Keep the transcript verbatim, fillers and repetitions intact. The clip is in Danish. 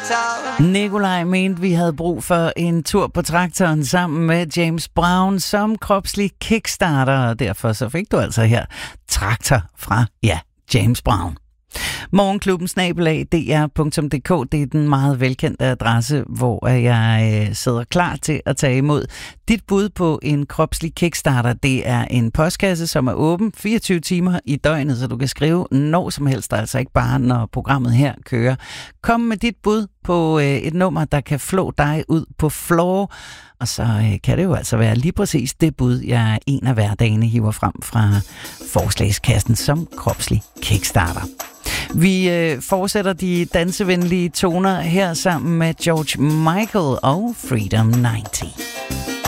Nikolaj mente, vi havde brug for en tur på traktoren sammen med James Brown som kropslig kickstarter, og derfor så fik du altså her Traktor fra, ja, James Brown. Morgenklubben snabel-a d r punktum d k, det er den meget velkendte adresse, hvor jeg øh, sidder klar til at tage imod dit bud på en kropslig kickstarter. Det er en postkasse, som er åben fireogtyve timer i døgnet, så du kan skrive når som helst, altså ikke bare når programmet her kører. Kom med dit bud på øh, et nummer, der kan flå dig ud på floor, og så øh, kan det jo altså være lige præcis det bud, jeg en af hverdagene hiver frem fra forslagskassen som kropslig kickstarter. Vi øh, fortsætter de dansevenlige toner her sammen med George Michael og Freedom halvtreds.